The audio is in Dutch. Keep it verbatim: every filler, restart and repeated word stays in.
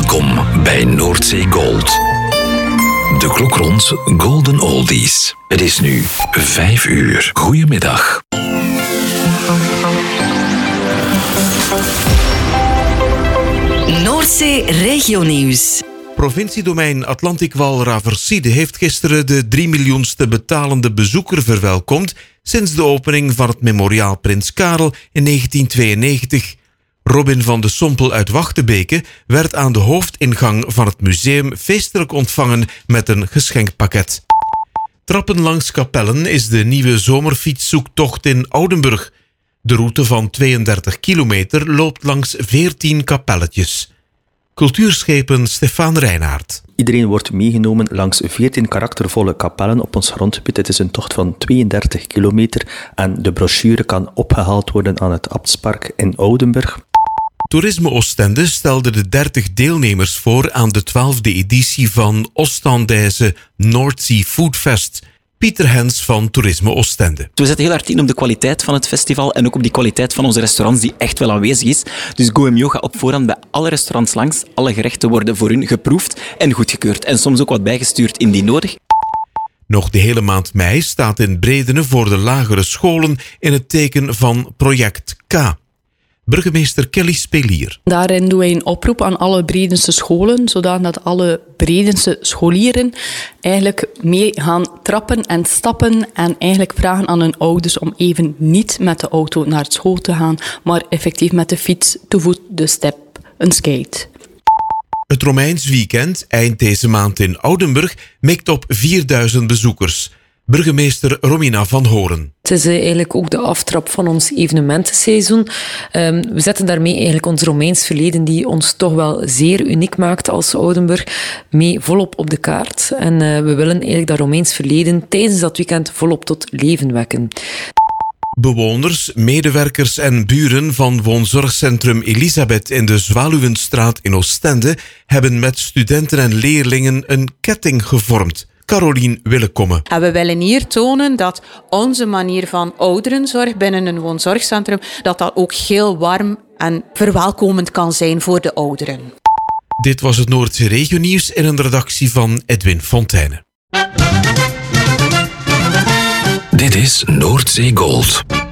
Welkom bij Noordzee Gold. De klok rond Golden Oldies. Het is nu vijf uur. Goedemiddag. Noordzee Regionieuws. Provinciedomein Atlantikwal-Raverside heeft gisteren de drie miljoenste betalende bezoeker verwelkomd sinds de opening van het memoriaal Prins Karel in negentien tweeënnegentig. Robin van de Sompel uit Wachtebeke werd aan de hoofdingang van het museum feestelijk ontvangen met een geschenkpakket. Trappen langs Kapellen is de nieuwe zomerfietszoektocht in Oudenburg. De route van tweeëndertig kilometer loopt langs veertien kapelletjes. Cultuurschepen Stefan Reinaert. Iedereen wordt meegenomen langs veertien karaktervolle kapellen op ons grondgebied. Het is een tocht van tweeëndertig kilometer en de brochure kan opgehaald worden aan het Abtspark in Oudenburg. Toerisme Oostende stelde de dertig deelnemers voor aan de twaalfde editie van Oostendaise North Sea Food Fest. Pieter Hens van Toerisme Oostende. We zetten heel hard in op de kwaliteit van het festival en ook op die kwaliteit van onze restaurants die echt wel aanwezig is. Dus Go M J O gaat op voorhand bij alle restaurants langs. Alle gerechten worden voor hun geproefd en goedgekeurd. En soms ook wat bijgestuurd indien nodig. Nog de hele maand mei staat in Bredene voor de lagere scholen in het teken van Project K. Burgemeester Kelly Spelier. Daarin doen wij een oproep aan alle Bredense scholen, zodat alle Bredense scholieren eigenlijk mee gaan trappen en stappen en eigenlijk vragen aan hun ouders om even niet met de auto naar school te gaan, maar effectief met de fiets, te voet, de step, een skate. Het Romeins weekend, eind deze maand in Oudenburg, mikt op vierduizend bezoekers. Burgemeester Romina van Horen. Het is eigenlijk ook de aftrap van ons evenementenseizoen. Um, we zetten daarmee eigenlijk ons Romeins verleden, die ons toch wel zeer uniek maakt als Oudenburg, mee volop op de kaart. En uh, we willen eigenlijk dat Romeins verleden tijdens dat weekend volop tot leven wekken. Bewoners, medewerkers en buren van woonzorgcentrum Elisabeth in de Zwaluwenstraat in Oostende hebben met studenten en leerlingen een ketting gevormd. Carolien Willekomme. En we willen hier tonen dat onze manier van ouderenzorg binnen een woonzorgcentrum, dat dat ook heel warm en verwelkomend kan zijn voor de ouderen. Dit was het Noordzee Regionieuws in een redactie van Edwin Fontijne. Dit is Noordzee Gold.